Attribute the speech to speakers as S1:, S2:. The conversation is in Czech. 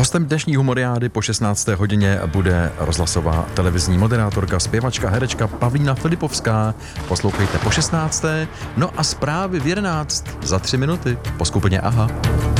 S1: Hostem dnešní Humoriády po 16. hodině bude rozhlasová televizní moderátorka, zpěvačka, herečka Pavlína Filipovská. Poslouchejte po 16. No a zprávy v 11 za 3 minuty po skupině AHA.